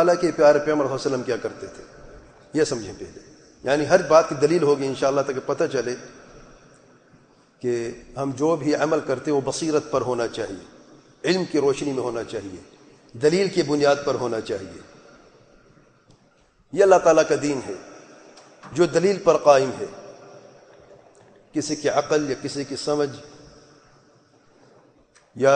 تعالیٰ کے پیارے پیغمبر صلی اللہ علیہ وسلم کیا کرتے تھے، یہ سمجھیں پہلے. یعنی ہر بات کی دلیل ہوگی انشاءاللہ تاکہ پتہ چلے کہ ہم جو بھی عمل کرتے ہیں وہ بصیرت پر ہونا چاہیے، علم کی روشنی میں ہونا چاہیے، دلیل کی بنیاد پر ہونا چاہیے. یہ اللہ تعالیٰ کا دین ہے جو دلیل پر قائم ہے، کسی کی عقل یا کسی کی سمجھ یا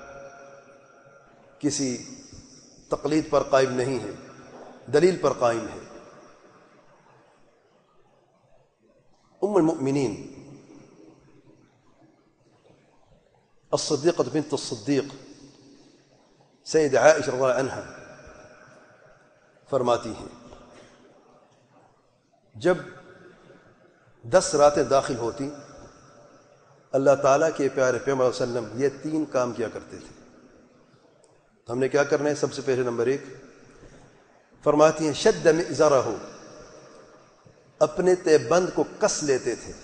کسی تقلید پر قائم نہیں ہے، دلیل پر قائم ہے. ام المؤمنین الصدیقہ بنت الصدیق سید عائشہ رضی اللہ عنہا فرماتی ہیں جب 10 راتیں داخل ہوتی اللہ تعالیٰ کے پیارے پیغمبر صلی اللہ علیہ وسلم یہ 3 کام کیا کرتے تھے. ہم نے کیا کرنا ہے؟ سب سے پہلے نمبر 1 فرماتی ہیں شد مئزرہ، اپنے تہ بند کو کس لیتے تھے.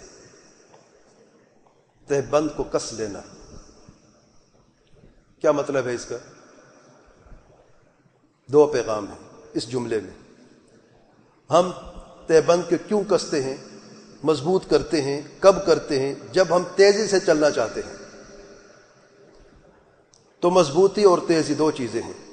تہ بند کو کس لینا کیا مطلب ہے اس کا؟ 2 پیغام ہیں اس جملے میں. ہم تہ بند کے کیوں کستے ہیں، مضبوط کرتے ہیں، کب کرتے ہیں؟ جب ہم تیزی سے چلنا چاہتے ہیں. تو مضبوطی اور تیزی 2 چیزیں ہیں.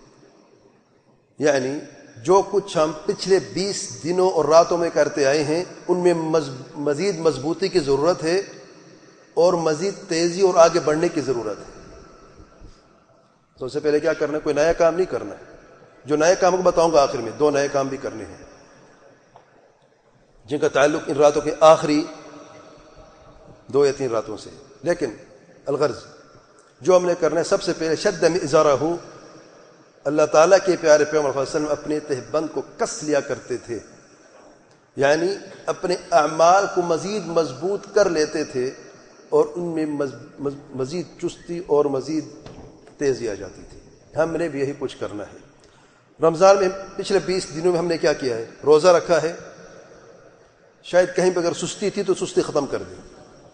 یعنی جو کچھ ہم پچھلے 20 دنوں اور راتوں میں کرتے آئے ہیں ان میں مزید مضبوطی کی ضرورت ہے اور مزید تیزی اور آگے بڑھنے کی ضرورت ہے. سب سے پہلے کیا کرنا ہے؟ کوئی نیا کام نہیں کرنا ہے. جو نئے کام کو بتاؤں گا آخر میں 2 نئے کام بھی کرنے ہیں جن کا تعلق ان راتوں کے آخری 2 یا 3 راتوں سے. لیکن الغرض جو ہم نے کرنا ہے سب سے پہلے شد مئزرہ، اللہ تعالیٰ کے پیارے پیغمبر صلی اللہ علیہ وسلم اپنے تہ بند کو کس لیا کرتے تھے، یعنی اپنے اعمال کو مزید مضبوط کر لیتے تھے اور ان میں مزید چستی اور مزید تیزی آ جاتی تھی. ہم نے بھی یہی کچھ کرنا ہے. رمضان میں پچھلے 20 دنوں میں ہم نے کیا کیا ہے؟ روزہ رکھا ہے، شاید کہیں پہ اگر سستی تھی تو سستی ختم کر دی.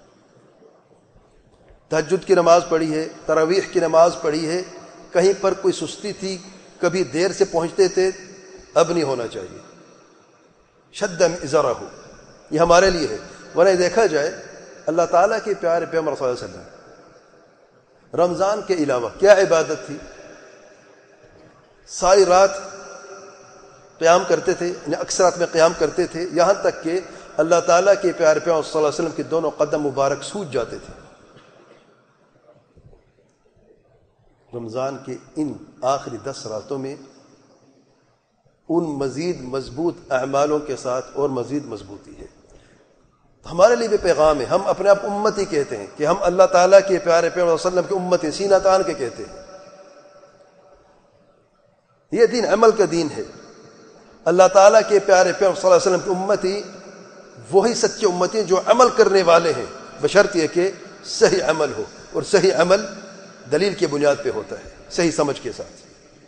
تہجد کی نماز پڑھی ہے، تراویح کی نماز پڑھی ہے، کہیں پر کوئی سستی تھی، کبھی دیر سے پہنچتے تھے، اب نہیں ہونا چاہیے. شد مئزرہ یہ ہمارے لیے ہے. ورنہ دیکھا جائے اللہ تعالیٰ کے پیارے پیغمبر صلی اللہ علیہ وسلم رمضان کے علاوہ کیا عبادت تھی؟ ساری رات قیام کرتے تھے، یعنی اکثر رات میں قیام کرتے تھے، یہاں تک کہ اللہ تعالیٰ کے پیارے پیغمبر صلی اللہ علیہ وسلم کے دونوں قدم مبارک سوج جاتے تھے. رمضان کے ان آخری 10 راتوں میں ان مزید مضبوط اعمالوں کے ساتھ اور مزید مضبوطی ہے. ہمارے لیے بھی پیغام ہے. ہم اپنے آپ امتی کہتے ہیں کہ ہم اللہ تعالیٰ کے پیارے پیغمبر صلی اللہ علیہ وسلم کی امت ہیں، سینہ تان کے کہتے ہیں. یہ دین عمل کا دین ہے. اللہ تعالیٰ کے پیارے پیغمبر صلی اللہ علیہ وسلم کی امتی وہی سچے امتی جو عمل کرنے والے ہیں، بشرط یہ کہ صحیح عمل ہو، اور صحیح عمل دلیل کی بنیاد پہ ہوتا ہے، صحیح سمجھ کے ساتھ.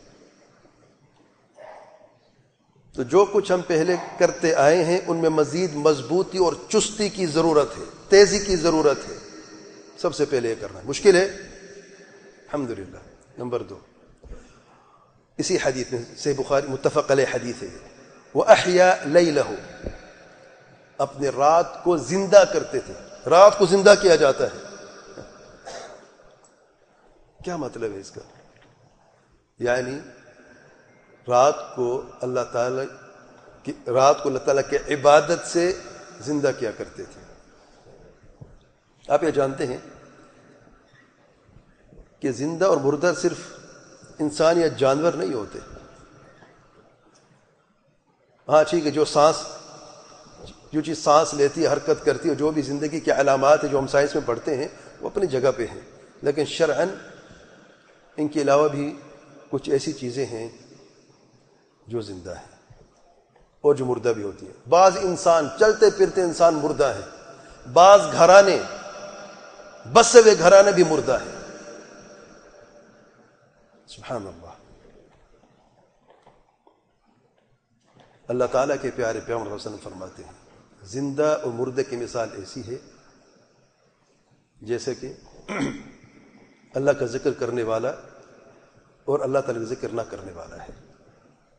تو جو کچھ ہم پہلے کرتے آئے ہیں ان میں مزید مضبوطی اور چستی کی ضرورت ہے، تیزی کی ضرورت ہے. سب سے پہلے یہ کرنا ہے. مشکل ہے الحمدللہ. نمبر 2 اسی حدیث میں صحیح بخاری متفق علیہ حدیث ہے، وَأَحْيَا لَيْلَهُ، اپنے رات کو زندہ کرتے تھے. رات کو زندہ کیا جاتا ہے. کیا مطلب ہے اس کا؟ یعنی رات کو اللہ تعالیٰ کی عبادت سے زندہ کیا کرتے تھے. آپ یہ جانتے ہیں کہ زندہ اور مردہ صرف انسان یا جانور نہیں ہوتے. ہاں ٹھیک ہے، جو چیز سانس لیتی ہے، حرکت کرتی ہے، جو بھی زندگی کی علامات ہیں جو ہم سائنس میں پڑھتے ہیں وہ اپنی جگہ پہ ہیں. لیکن شرعاً ان کے علاوہ بھی کچھ ایسی چیزیں ہیں جو زندہ ہیں اور جو مردہ بھی ہوتی ہیں. بعض انسان چلتے پھرتے انسان مردہ ہے، بعض گھرانے بسے ہوئے گھرانے بھی مردہ ہیں. سبحان اللہ. اللہ تعالیٰ کے پیارے پیغمبر صلی اللہ علیہ وسلم فرماتے ہیں زندہ اور مردے کی مثال ایسی ہے جیسے کہ اللہ کا ذکر کرنے والا اور اللہ تعالیٰ کا ذکر نہ کرنے والا ہے.